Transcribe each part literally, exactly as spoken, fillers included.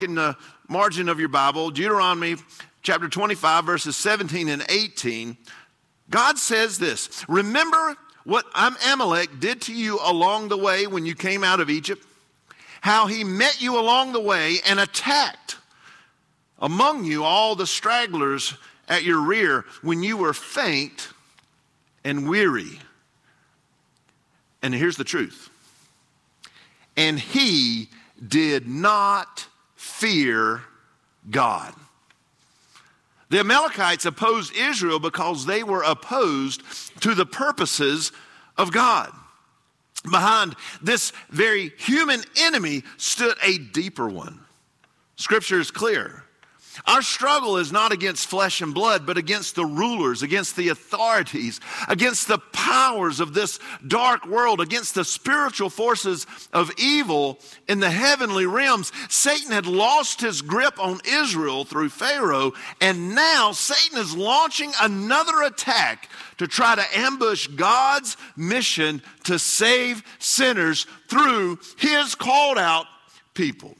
in the margin of your Bible, Deuteronomy chapter twenty-five, verses seventeen and eighteen, God says this: remember what Amalek did to you along the way when you came out of Egypt? How he met you along the way and attacked among you all the stragglers at your rear when you were faint and weary. And here's the truth. And he did not fear God. The Amalekites opposed Israel because they were opposed to the purposes of God. Behind this very human enemy stood a deeper one. Scripture is clear. Our struggle is not against flesh and blood, but against the rulers, against the authorities, against the powers of this dark world, against the spiritual forces of evil in the heavenly realms. Satan had lost his grip on Israel through Pharaoh, and now Satan is launching another attack to try to ambush God's mission to save sinners through his called out people.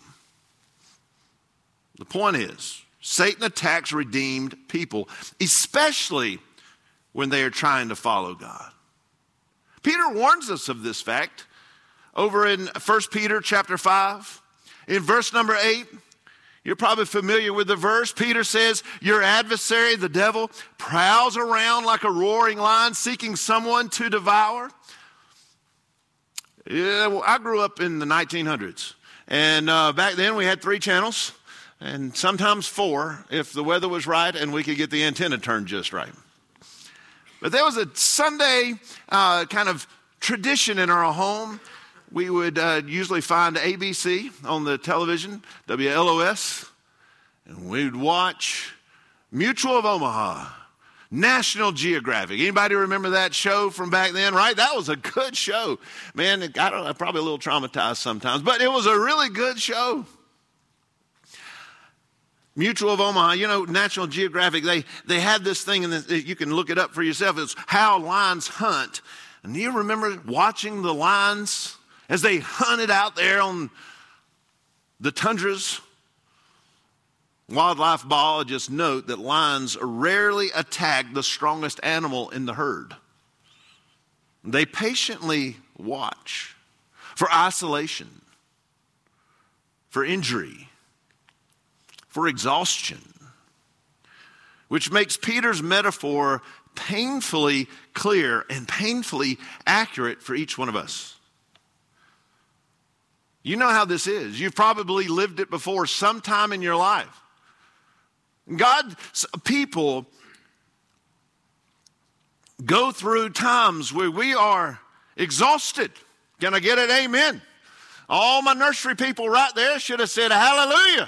The point is, Satan attacks redeemed people, especially when they are trying to follow God. Peter warns us of this fact over in First Peter chapter five. In verse number eight, you're probably familiar with the verse. Peter says, your adversary, the devil, prowls around like a roaring lion seeking someone to devour. Yeah, well, I grew up in the nineteen hundreds. And uh, back then we had three channels. And sometimes four, if the weather was right and we could get the antenna turned just right. But there was a Sunday uh, kind of tradition in our home. We would uh, usually find A B C on the television, W L O S, and we'd watch Mutual of Omaha, National Geographic. Anybody remember that show from back then, right? That was a good show. Man, I don't know, probably a little traumatized sometimes, but it was a really good show. Mutual of Omaha, you know, National Geographic, they, they had this thing, and you can look it up for yourself. It's How Lions Hunt. And do you remember watching the lions as they hunted out there on the tundras? Wildlife biologists note that lions rarely attack the strongest animal in the herd. They patiently watch for isolation, for injury, for exhaustion, which makes Peter's metaphor painfully clear and painfully accurate for each one of us. You know how this is. You've probably lived it before sometime in your life. God's people go through times where we are exhausted. Can I get an amen? All my nursery people right there should have said hallelujah.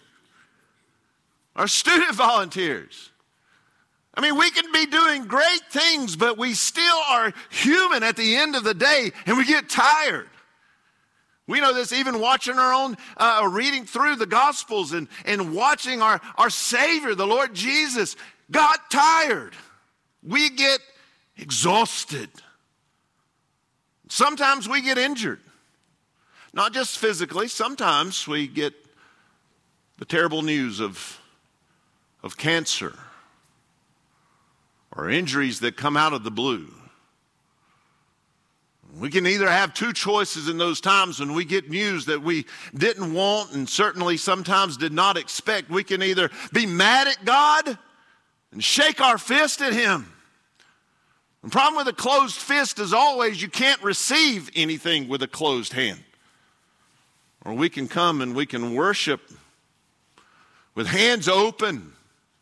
Our student volunteers. I mean, we can be doing great things, but we still are human at the end of the day, and we get tired. We know this even watching our own, uh, reading through the Gospels and, and watching our, our Savior, the Lord Jesus, got tired. We get exhausted. Sometimes we get injured. Not just physically, sometimes we get the terrible news of of cancer or injuries that come out of the blue. We can either have two choices in those times when we get news that we didn't want and certainly sometimes did not expect. We can either be mad at God and shake our fist at Him. The problem with a closed fist is always you can't receive anything with a closed hand. Or we can come and we can worship with hands open,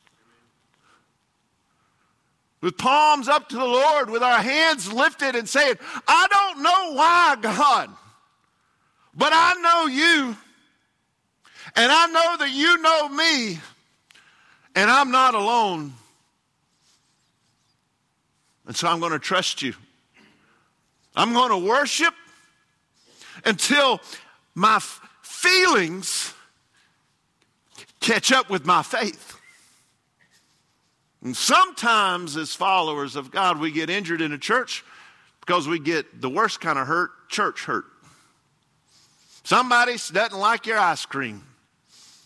with palms up to the Lord, with our hands lifted and saying, I don't know why, God, but I know you, and I know that you know me, and I'm not alone. And so I'm going to trust you. I'm going to worship until my f- feelings catch up with my faith. And sometimes as followers of God, we get injured in a church because we get the worst kind of hurt, church hurt. Somebody doesn't like your ice cream.